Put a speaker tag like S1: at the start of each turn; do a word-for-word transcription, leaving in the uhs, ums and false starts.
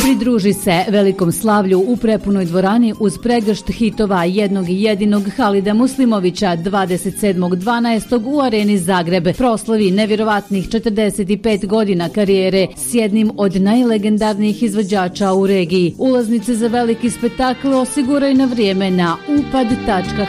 S1: Pridruži se velikom slavlju u prepunoj dvorani uz pregršt hitova jednog i jedinog Halida Muslimovića dvadeset sedmog dvanaestog u Areni Zagreb. Proslavi nevjerovatnih četrdeset pet godina karijere s jednim od najlegendarnijih izvođača u regiji. Ulaznice za veliki spektakl osiguraj na vrijeme na upad tačka